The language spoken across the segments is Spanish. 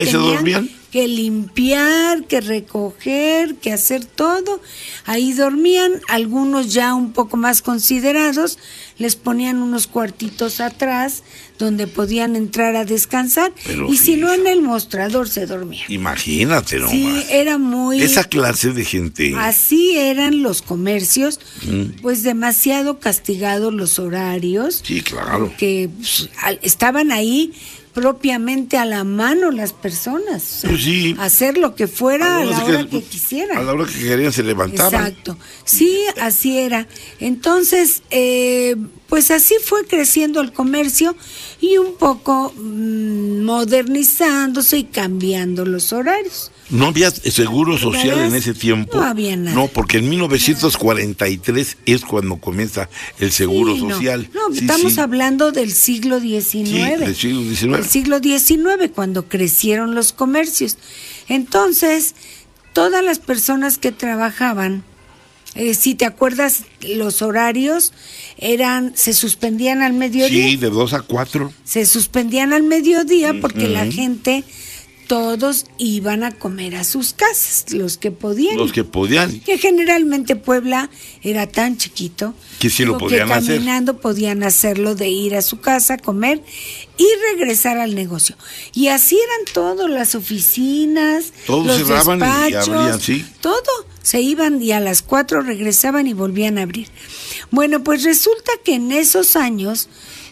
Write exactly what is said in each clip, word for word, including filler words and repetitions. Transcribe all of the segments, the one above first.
¿Se dormían? Que limpiar, que recoger, que hacer todo. Ahí dormían, algunos ya un poco más considerados, les ponían unos cuartitos atrás donde podían entrar a descansar. Pero y si no, en el mostrador se dormían. Imagínate nomás. Sí, era muy... Esa clase de gente. Así eran los comercios, mm. pues demasiado castigados los horarios. Sí, claro. Que pues, estaban ahí propiamente a la mano las personas, o sea, pues sí, hacer lo que fuera a, a la hora que, que quisieran. A la hora que querían se levantaban. Exacto, sí, así era. Entonces, eh, pues así fue creciendo el comercio y un poco mmm, modernizándose y cambiando los horarios. ¿No había seguro social en ese tiempo? No había nada. No, porque en mil novecientos cuarenta y tres es cuando comienza el seguro sí, no. social. No, sí, estamos sí. hablando del siglo diecinueve. Sí, del siglo diecinueve. Del siglo diecinueve, cuando crecieron los comercios. Entonces, todas las personas que trabajaban, eh, si te acuerdas, los horarios eran, se suspendían al mediodía. Sí, de dos a cuatro. Se suspendían al mediodía porque uh-huh. la gente... todos iban a comer a sus casas, los que podían. Los que podían. Que generalmente Puebla era tan chiquito. Que sí lo podían que hacer. Caminando podían hacerlo de ir a su casa, comer y regresar al negocio. Y así eran todos, las oficinas, todos los cerraban despachos, y abrían, sí. Todo. Se iban y a las cuatro regresaban y volvían a abrir. Bueno, pues resulta que en esos años,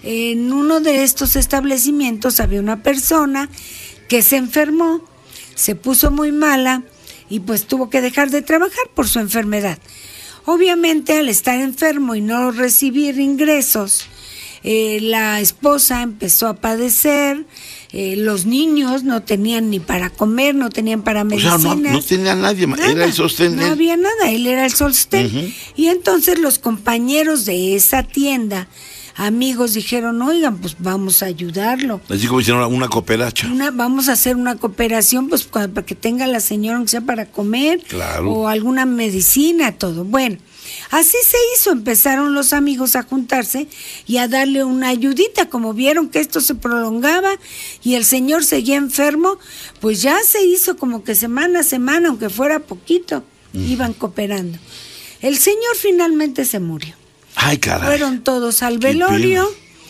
en uno de estos establecimientos había una persona que se enfermó, se puso muy mala y pues tuvo que dejar de trabajar por su enfermedad. Obviamente, al estar enfermo y no recibir ingresos, eh, la esposa empezó a padecer, eh, los niños no tenían ni para comer, no tenían para medicinas. O sea, no, no tenía nadie, nada, era el sostén. No había nada, él era el sostén. Uh-huh. Y entonces los compañeros de esa tienda, amigos, dijeron, oigan, pues vamos a ayudarlo. Así como hicieron una cooperacha. Una, vamos a hacer una cooperación, pues para que tenga la señora, aunque sea para comer, claro. O alguna medicina, todo. Bueno, así se hizo, empezaron los amigos a juntarse y a darle una ayudita, como vieron que esto se prolongaba y el señor seguía enfermo, pues ya se hizo como que semana a semana, aunque fuera poquito, mm. iban cooperando. El señor finalmente se murió. Ay, caray. Fueron todos al velorio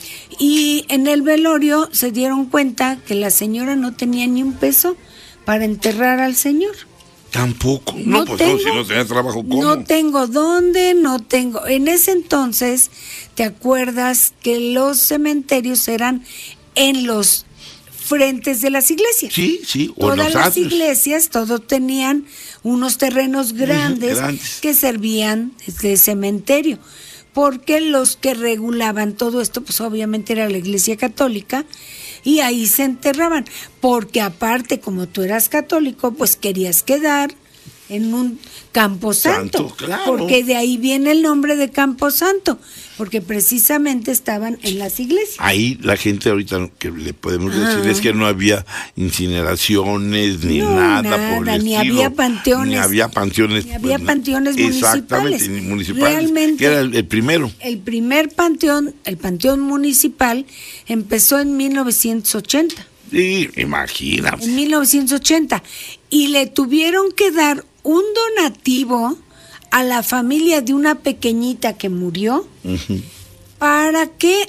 y en el velorio se dieron cuenta que la señora no tenía ni un peso para enterrar al señor. Tampoco. No, no pues tengo, no, si no tenía trabajo, ¿cómo? No tengo dónde, no tengo. En ese entonces, ¿te acuerdas que los cementerios eran en los frentes de las iglesias? Sí, sí. O Todas las años. iglesias, todos tenían unos terrenos grandes, grandes que servían de cementerio. Porque los que regulaban todo esto, pues obviamente era la Iglesia Católica, y ahí se enterraban, porque aparte, como tú eras católico, pues querías quedar en un camposanto, Santo, claro. Porque de ahí viene el nombre de Camposanto, porque precisamente estaban en las iglesias. Ahí la gente ahorita que le podemos decir ah. es que no había incineraciones ni no, nada, nada por el ni estilo, había panteones, ni había panteones, ni había pues, panteones exactamente, municipales. municipales. Realmente, que era el, el primero. El primer panteón, el panteón municipal, empezó en mil novecientos ochenta. Sí, imagínate. En mil novecientos ochenta. Y le tuvieron que dar un donativo a la familia de una pequeñita que murió uh-huh. para que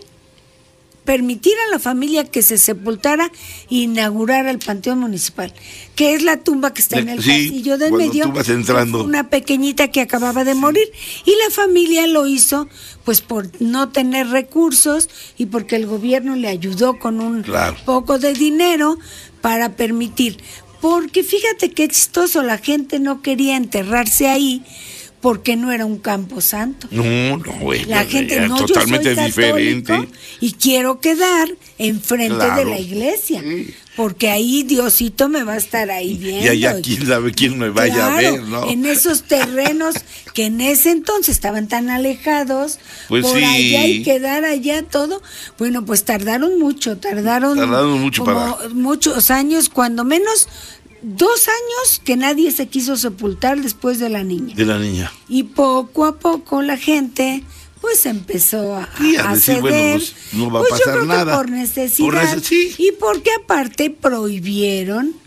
permitiera a la familia que se sepultara e inaugurara el panteón municipal, que es la tumba que está en el sí, pasillo del medio. Tú vas entrando. Una pequeñita que acababa de morir y la familia lo hizo pues por no tener recursos y porque el gobierno le ayudó con un claro. poco de dinero para permitir. Porque fíjate qué chistoso, la gente no quería enterrarse ahí porque no era un camposanto. No, no, güey. La gente era no, totalmente yo soy diferente. Y quiero quedar enfrente claro. de la iglesia, sí. Porque ahí Diosito me va a estar ahí viendo. Y allá quién sabe quién me vaya claro, a ver, ¿no? En esos terrenos que en ese entonces estaban tan alejados, pues por sí. allá y quedar allá todo. Bueno, pues tardaron mucho, tardaron, tardaron mucho como para... muchos años, cuando menos dos años que nadie se quiso sepultar después de la niña. De la niña. Y poco a poco la gente pues empezó a, sí, a, a decir, ceder, bueno, pues, no va pues a pasar yo creo nada. Que por necesidad, por neces- sí. y porque aparte prohibieron